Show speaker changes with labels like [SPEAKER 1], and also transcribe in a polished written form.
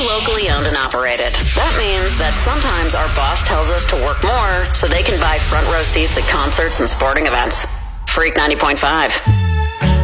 [SPEAKER 1] We're locally owned and operated. That means that sometimes our boss tells us to work more so they can buy front row seats at concerts and sporting events. Freak 90.5.